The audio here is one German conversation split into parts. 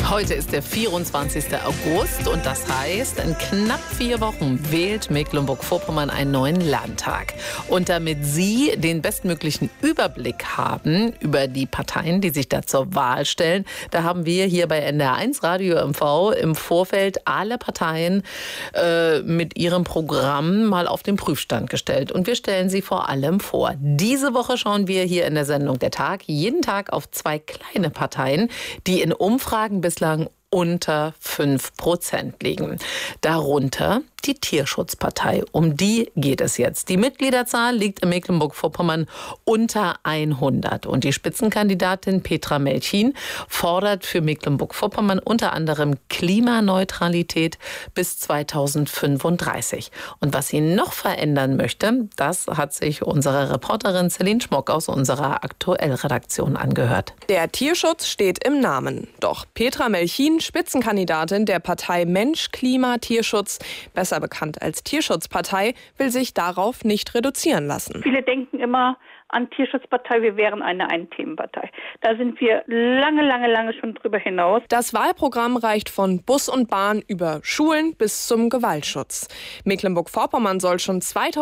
Heute ist der 24. August und das heißt, in knapp 4 Wochen wählt Mecklenburg-Vorpommern einen neuen Landtag. Und damit Sie den bestmöglichen Überblick haben über die Parteien, die sich da zur Wahl stellen, da haben wir hier bei NDR1 Radio MV im Vorfeld alle Parteien mit ihrem Programm mal auf den Prüfstand gestellt. Und wir stellen sie vor allem vor. Diese Woche schauen wir hier in der Sendung Der Tag jeden Tag auf 2 kleine Parteien, die in Umfragen bislang unter 5% liegen. Darunter die Tierschutzpartei. Um die geht es jetzt. Die Mitgliederzahl liegt in Mecklenburg-Vorpommern unter 100. Und die Spitzenkandidatin Petra Melchin fordert für Mecklenburg-Vorpommern unter anderem Klimaneutralität bis 2035. Und was sie noch verändern möchte, das hat sich unsere Reporterin Celine Schmock aus unserer Aktuell-Redaktion angehört. Der Tierschutz steht im Namen. Doch Petra Melchin, Spitzenkandidatin der Partei Mensch, Klima, Tierschutz, besser bekannt als Tierschutzpartei, will sich darauf nicht reduzieren lassen. Viele denken immer an Tierschutzpartei, wir wären eine Ein-Themen-Partei. Da sind wir lange schon drüber hinaus. Das Wahlprogramm reicht von Bus und Bahn über Schulen bis zum Gewaltschutz. Mecklenburg-Vorpommern soll schon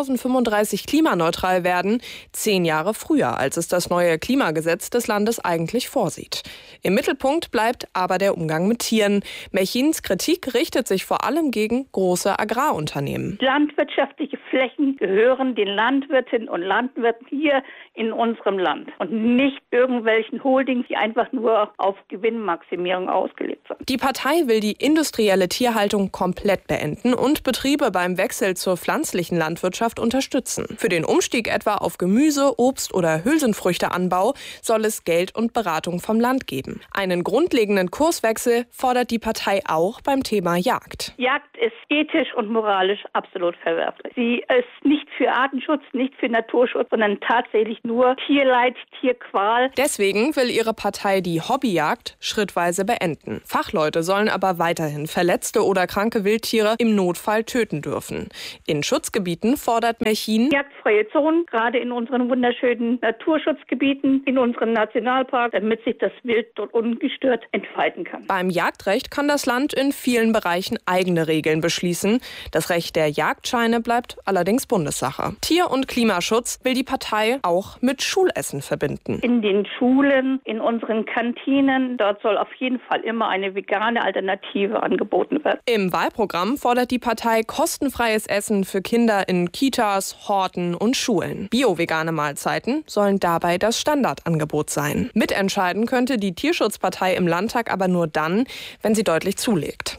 2035 klimaneutral werden, 10 Jahre früher, als es das neue Klimagesetz des Landes eigentlich vorsieht. Im Mittelpunkt bleibt aber der Umgang mit Tieren. Melchins Kritik richtet sich vor allem gegen große Agrarunternehmen. Landwirtschaftliche Flächen gehören den Landwirtinnen und Landwirten hier in unserem Land und nicht irgendwelchen Holdings, die einfach nur auf Gewinnmaximierung ausgelegt sind. Die Partei will die industrielle Tierhaltung komplett beenden und Betriebe beim Wechsel zur pflanzlichen Landwirtschaft unterstützen. Für den Umstieg etwa auf Gemüse, Obst oder Hülsenfrüchteanbau soll es Geld und Beratung vom Land geben. Einen grundlegenden Kurswechsel fordert die Partei auch beim Thema Jagd. Jagd ist ethisch und moralisch absolut verwerflich. Sie ist nicht für Artenschutz, nicht für Naturschutz, sondern tatsächlich nur Tierleid, Tierqual. Deswegen will ihre Partei die Hobbyjagd schrittweise beenden. Fachleute sollen aber weiterhin verletzte oder kranke Wildtiere im Notfall töten dürfen. In Schutzgebieten fordert Melchin jagdfreie Zonen, gerade in unseren wunderschönen Naturschutzgebieten, in unseren Nationalparks, damit sich das Wild dort ungestört entfalten kann. Beim Jagdrecht kann das Land in vielen Bereichen eigene Regeln beschließen. Das Recht der Jagdscheine bleibt allerdings Bundessache. Tier- und Klimaschutz will die Partei auch mit Schulessen verbinden. In den Schulen, in unseren Kantinen, dort soll auf jeden Fall immer eine vegane Alternative angeboten werden. Im Wahlprogramm fordert die Partei kostenfreies Essen für Kinder in Kitas, Horten und Schulen. Bio-vegane Mahlzeiten sollen dabei das Standardangebot sein. Mitentscheiden könnte die Tierschutzpartei im Landtag aber nur dann, wenn sie deutlich zulegt.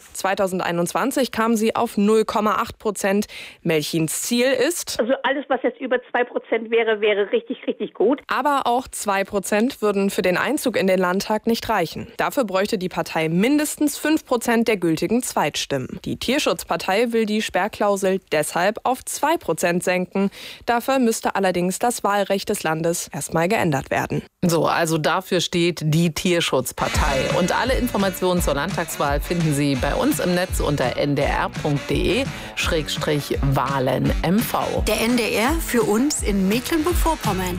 2021 kam sie auf 0,8%. Melchins Ziel ist, also alles, was jetzt über 2% wäre richtig gut. Aber auch 2% würden für den Einzug in den Landtag nicht reichen. Dafür bräuchte die Partei mindestens 5% der gültigen Zweitstimmen. Die Tierschutzpartei will die Sperrklausel deshalb auf 2% senken. Dafür müsste allerdings das Wahlrecht des Landes erstmal geändert werden. So, also dafür steht die Tierschutzpartei. Und alle Informationen zur Landtagswahl finden Sie bei uns im Netz unter ndr.de/wahlenmv. Der NDR für uns in Mecklenburg-Vorpommern.